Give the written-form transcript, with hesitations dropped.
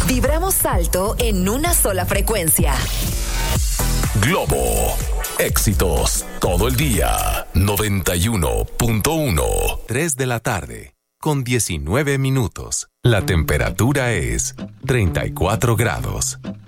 Vibramos alto en una sola frecuencia. Globo. Éxitos todo el día. 91.1. 3 de la tarde, con 19 minutos. La temperatura es 34 grados.